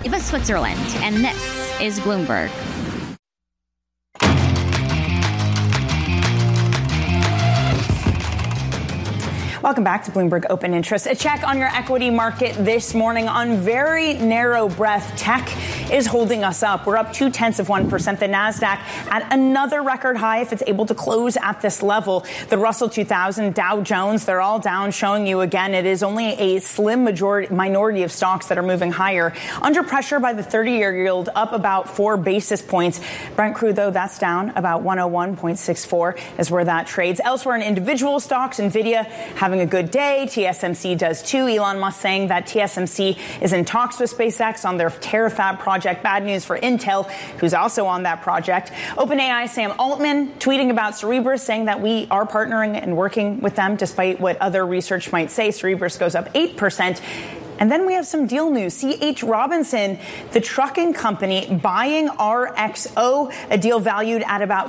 Geneva, Switzerland, and this is Bloomberg. Welcome back to Bloomberg Open Interest. A check on your equity market this morning on very narrow breath. Tech is holding us up. We're up 0.2%. The NASDAQ at another record high if it's able to close at this level. The Russell 2000, Dow Jones, they're all down, showing you again it is only a slim minority of stocks that are moving higher. Under pressure by the 30-year yield, up about 4 basis points. Brent crude, though, that's down about 101.64 is where that trades. Elsewhere in individual stocks, NVIDIA having a good day. TSMC does too. Elon Musk saying that TSMC is in talks with SpaceX on their Terafab project. Bad news for Intel, who's also on that project. OpenAI Sam Altman tweeting about Cerebras, saying that we are partnering and working with them despite what other research might say. Cerebras goes up 8%. And then we have some deal news. C.H. Robinson, the trucking company, buying RXO, a deal valued at about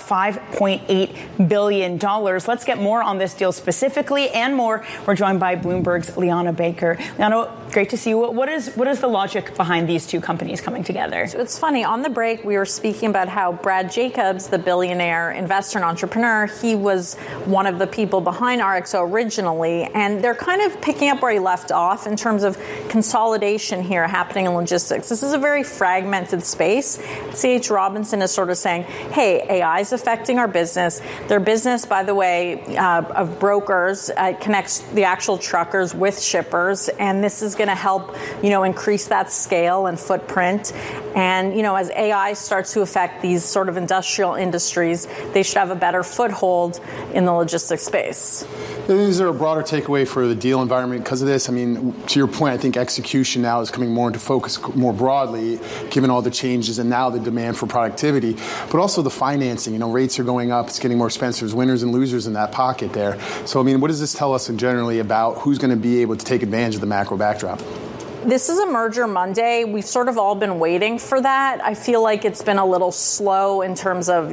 $5.8 billion. Let's get more on this deal specifically and more. We're joined by Bloomberg's Liana Baker. Liana, great to see you. What is the logic behind these two companies coming together? So it's funny. On the break, we were speaking about how Brad Jacobs, the billionaire investor and entrepreneur, he was one of the people behind RXO originally. And they're kind of picking up where he left off in terms of consolidation here happening in logistics. This is a very fragmented space. C.H. Robinson is sort of saying, hey, AI is affecting our business. Their business, by the way, of brokers connects the actual truckers with shippers. And this is going to help, increase that scale and footprint. And, as AI starts to affect these sort of industrial industries, they should have a better foothold in the logistics space. Is there a broader takeaway for the deal environment because of this? I mean, to your point, I think execution now is coming more into focus more broadly, given all the changes and now the demand for productivity, but also the financing. Rates are going up. It's getting more expensive. There's winners and losers in that pocket there. So, I mean, what does this tell us generally about who's going to be able to take advantage of the macro backdrop? This is a merger Monday. We've sort of all been waiting for that. I feel like it's been a little slow in terms of,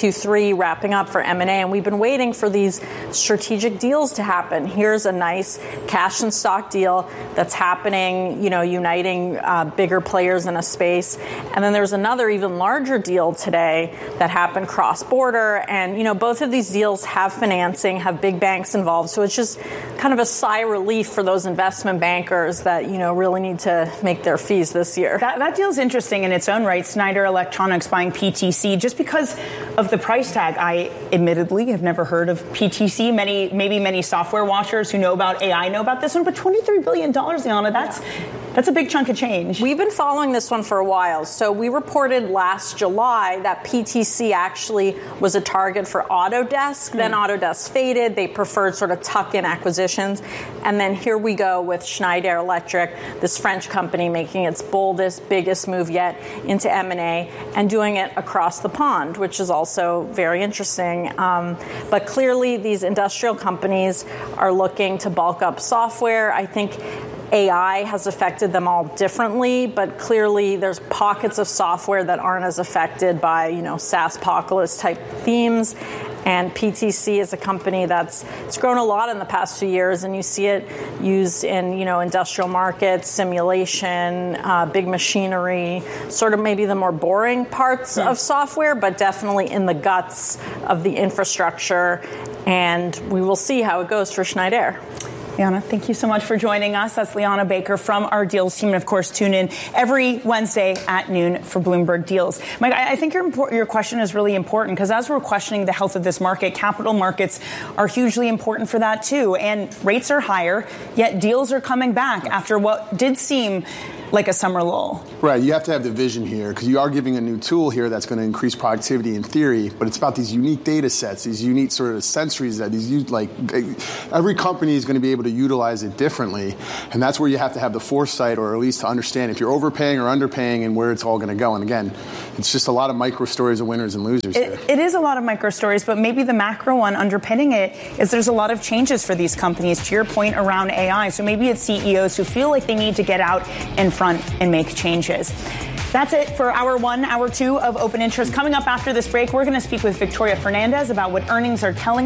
Q3 wrapping up for M&A, and we've been waiting for these strategic deals to happen. Here's a nice cash and stock deal that's happening, uniting bigger players in a space. And then there's another even larger deal today that happened cross-border. And, both of these deals have financing, have big banks involved. So it's just kind of a sigh of relief for those investment bankers that, really need to make their fees this year. That deal's interesting in its own right. Schneider Electronics buying PTC just because of the price tag. I admittedly have never heard of PTC. Many software watchers who know about AI know about this one, but $23 billion, Liana, that's a big chunk of change. We've been following this one for a while. So we reported last July that PTC actually was a target for Autodesk. Then Autodesk faded. They preferred sort of tuck-in acquisitions. And then here we go with Schneider Electric, this French company making its boldest, biggest move yet into M&A and doing it across the pond, which is also very interesting. But clearly, these industrial companies are looking to bulk up software. I think AI has affected them all differently, but clearly there's pockets of software that aren't as affected by, SaaS-pocalypse type themes. And PTC is a company it's grown a lot in the past few years, and you see it used in, industrial markets, simulation, big machinery, sort of maybe the more boring parts of software, but definitely in the guts of the infrastructure. And we will see how it goes for Schneider. Liana, thank you so much for joining us. That's Liana Baker from our Deals team. And, of course, tune in every Wednesday at noon for Bloomberg Deals. Mike, I think your question is really important because as we're questioning the health of this market, capital markets are hugely important for that, too. And rates are higher, yet deals are coming back after what did seem like a summer lull. Right. You have to have the vision here because you are giving a new tool here that's going to increase productivity in theory, but it's about these unique data sets, these unique sort of sensories that every company is going to be able to utilize it differently. And that's where you have to have the foresight or at least to understand if you're overpaying or underpaying and where it's all going to go. And again, it's just a lot of micro stories of winners and losers here. It is a lot of micro stories, but maybe the macro one underpinning it is there's a lot of changes for these companies, to your point around AI. So maybe it's CEOs who feel like they need to get out in front and make changes. That's it for hour one, hour two of Open Interest. Coming up after this break, we're going to speak with Victoria Fernandez about what earnings are telling us.